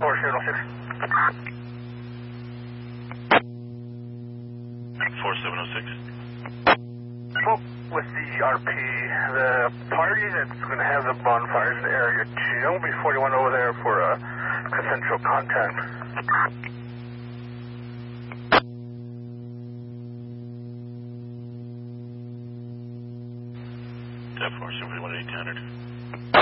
4706. 4706. Well, with the RP, the party that's going to have the bonfires in Area 2, be 41 over there for consensual contact. Step 4, 71 800.